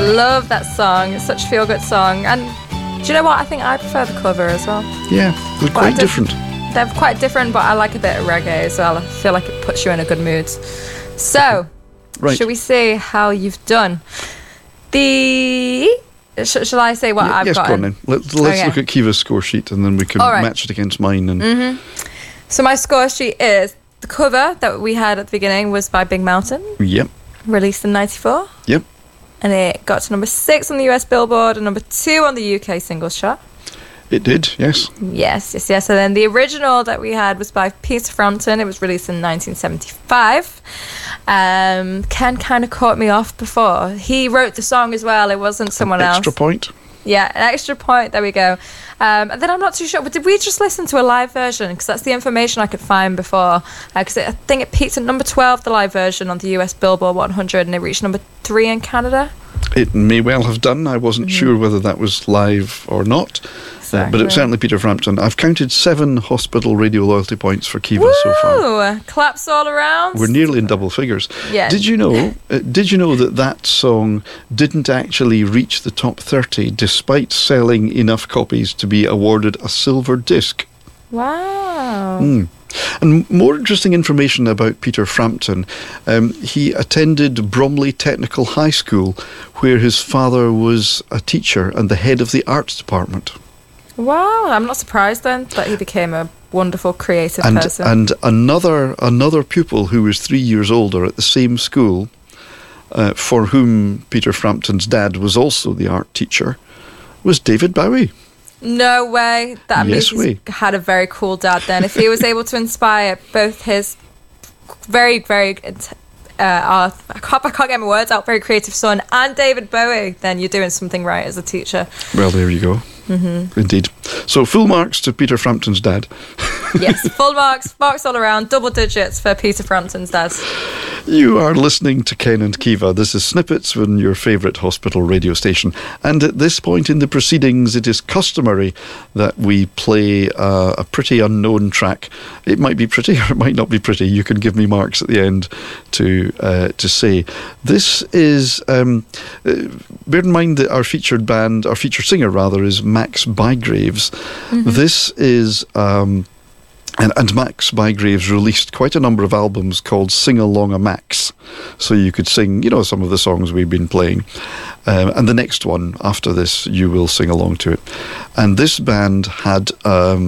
Love that song. It's such a feel-good song. And do you know what? I think I prefer the cover as well. Yeah, they're quite different. They're quite different, but I like a bit of reggae as well. I feel like it puts you in a good mood. So, should we see how you've done? Shall I say what I've got? Yes, go on then. Let's look at Kiva's score sheet and then we can match it against mine. And So my score sheet is the cover that we had at the beginning was by Big Mountain. Yep. Released in 94. Yep. And it got to number 6 on the US Billboard and number 2 on the UK singles chart. It did, yes. Yes. And then the original that we had was by Peter Frampton. It was released in 1975. Ken kind of caught me off before. He wrote the song as well. It wasn't someone else. Extra point. Yeah, an extra point. There we go. And then I'm not too sure, but did we just listen to a live version? Because that's the information I could find before. Because I think it peaked at number 12, the live version, on the US Billboard 100, and it reached number 3 in Canada. It may well have done. I wasn't sure whether that was live or not. But it's certainly Peter Frampton. I've counted 7 hospital radio loyalty points for Kiva so far. Claps all around. We're nearly in double figures. Yeah. Did you know that song didn't actually reach the top 30 despite selling enough copies to be awarded a silver disc? Wow. And more interesting information about Peter Frampton. He attended Bromley Technical High School, where his father was a teacher and the head of the arts department. Wow, I'm not surprised then that he became a wonderful creative person. And another pupil who was 3 years older at the same school, for whom Peter Frampton's dad was also the art teacher, was David Bowie. No way. That means he had a very cool dad then. If he was able to inspire both his very, very... I can't get my words out, very creative son and David Bowie, then you're doing something right as a teacher. Well, there you go. Indeed. So full marks to Peter Frampton's dad. Yes, full marks all around, double digits for Peter Frampton's dad. You are listening to Ken and Kiva. This is Snippets on your favourite hospital radio station. And at this point in the proceedings, it is customary that we play a pretty unknown track. It might be pretty or it might not be pretty. You can give me marks at the end to say. This is, bear in mind that our featured singer rather, is Max Bygraves. This is... And Max Bygraves released quite a number of albums called Sing Along a Max. So you could sing, some of the songs we've been playing. And the next one after this, you will sing along to it. And this band had